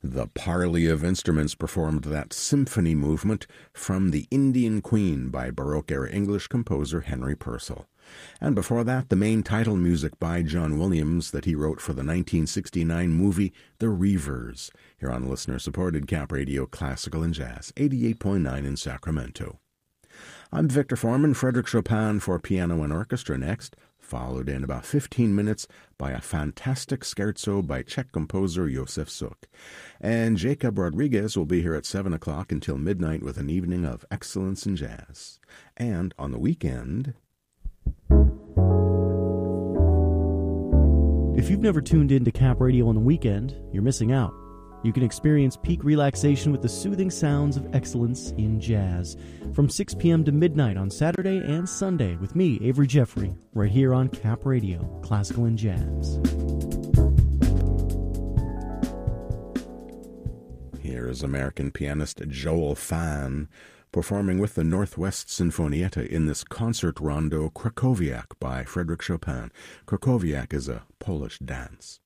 The parley of instruments performed that symphony movement from The Indian Queen by Baroque-era English composer Henry Purcell. And before that, the main title music by John Williams that he wrote for the 1969 movie The Reivers, here on listener-supported Cap Radio Classical and Jazz, 88.9 in Sacramento. I'm Victor Foreman. Frédéric Chopin for piano and orchestra next, followed in about 15 minutes by a fantastic scherzo by Czech composer Josef Suk. And Jacob Rodriguez will be here at 7 o'clock until midnight with an evening of excellence in jazz. And on the weekend... If you've never tuned in to Cap Radio on the weekend, you're missing out. You can experience peak relaxation with the soothing sounds of excellence in jazz from 6 p.m. to midnight on Saturday and Sunday with me, Avery Jeffrey, right here on Cap Radio, Classical and Jazz. Here is American pianist Joel Fan performing with the Northwest Sinfonietta in this concert rondo Krakowiak by Frédéric Chopin. Krakowiak is a Polish dance.